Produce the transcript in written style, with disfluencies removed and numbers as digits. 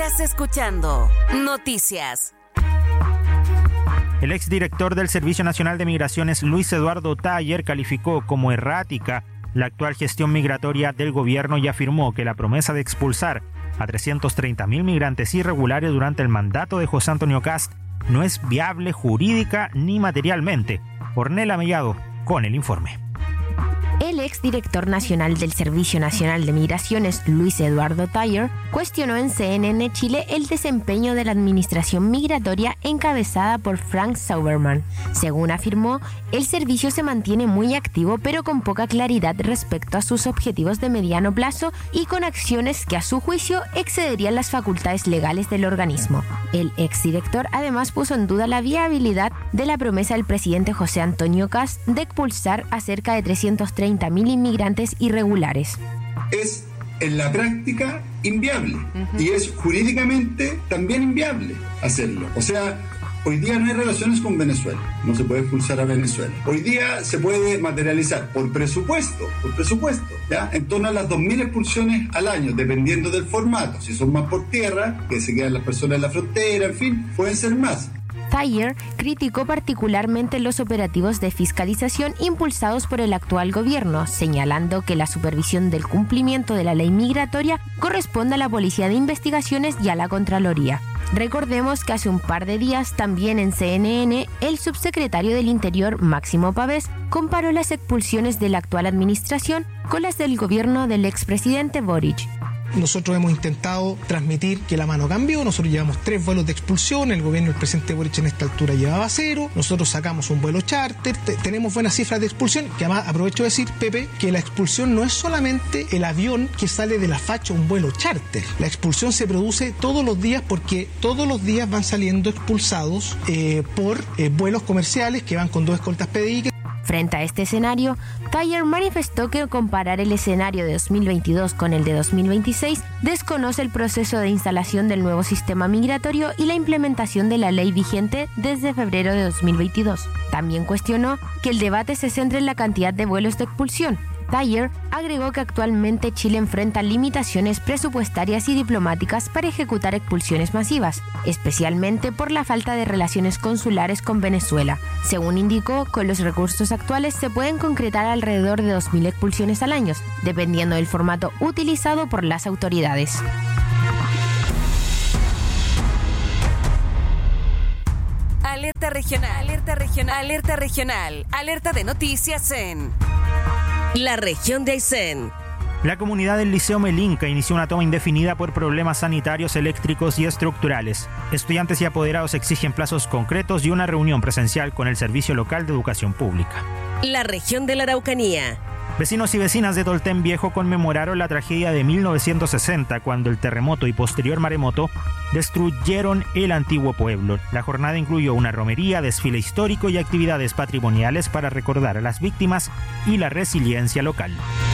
Estás escuchando Noticias. El exdirector del Servicio Nacional de Migraciones, Luis Eduardo Taller, calificó como errática la actual gestión migratoria del gobierno y afirmó que la promesa de expulsar a 330.000 migrantes irregulares durante el mandato de José Antonio Kast no es viable jurídica ni materialmente. Ornella Mellado con el informe. El exdirector nacional del Servicio Nacional de Migraciones, Luis Eduardo Taller, cuestionó en CNN Chile el desempeño de la administración migratoria encabezada por Frank Sauberman. Según afirmó, el servicio se mantiene muy activo pero con poca claridad respecto a sus objetivos de mediano plazo y con acciones que a su juicio excederían las facultades legales del organismo. El exdirector además puso en duda la viabilidad de la promesa del presidente José Antonio Kast de expulsar a cerca de 330.000 inmigrantes irregulares. Es en la práctica inviable y es jurídicamente también inviable hacerlo. O sea, hoy día no hay relaciones con Venezuela, no se puede expulsar a Venezuela. Hoy día se puede materializar por presupuesto, ¿ya? En torno a las 2.000 expulsiones al año, dependiendo del formato. Si son más por tierra, que se quedan las personas en la frontera, en fin, pueden ser más. Taller criticó particularmente los operativos de fiscalización impulsados por el actual gobierno, señalando que la supervisión del cumplimiento de la ley migratoria corresponde a la Policía de Investigaciones y a la Contraloría. Recordemos que hace un par de días, también en CNN, el subsecretario del Interior, Máximo Pavés, comparó las expulsiones de la actual administración con las del gobierno del expresidente Boric. Nosotros hemos intentado transmitir que la mano cambió. Nosotros llevamos 3 vuelos de expulsión. El gobierno del presidente Boric en esta altura llevaba 0. Nosotros sacamos un vuelo charter. Tenemos buenas cifras de expulsión. Que además aprovecho de decir, Pepe, que la expulsión no es solamente el avión que sale de la facha, un vuelo charter. La expulsión se produce todos los días porque todos los días van saliendo expulsados por vuelos comerciales que van con 2 escoltas PDI. Frente a este escenario, Taller manifestó que comparar el escenario de 2022 con el de 2026 desconoce el proceso de instalación del nuevo sistema migratorio y la implementación de la ley vigente desde febrero de 2022. También cuestionó que el debate se centre en la cantidad de vuelos de expulsión. Taller agregó que actualmente Chile enfrenta limitaciones presupuestarias y diplomáticas para ejecutar expulsiones masivas, especialmente por la falta de relaciones consulares con Venezuela. Según indicó, con los recursos actuales se pueden concretar alrededor de 2.000 expulsiones al año, dependiendo del formato utilizado por las autoridades. Alerta regional, alerta regional, alerta regional, alerta de noticias en la región de Aysén. La comunidad del Liceo Melinca inició una toma indefinida por problemas sanitarios, eléctricos y estructurales. Estudiantes y apoderados exigen plazos concretos y una reunión presencial con el Servicio Local de Educación Pública. La región de la Araucanía. Vecinos y vecinas de Tolten Viejo conmemoraron la tragedia de 1960 cuando el terremoto y posterior maremoto destruyeron el antiguo pueblo. La jornada incluyó una romería, desfile histórico y actividades patrimoniales para recordar a las víctimas y la resiliencia local.